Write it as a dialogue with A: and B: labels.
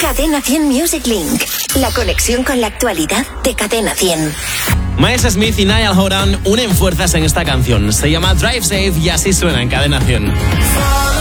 A: Cadena 100 Music Link. La conexión con la actualidad de Cadena 100.
B: Miles Smith y Niall Horan unen fuerzas en esta canción. Se llama Drive Safe y así suena en Cadena 100.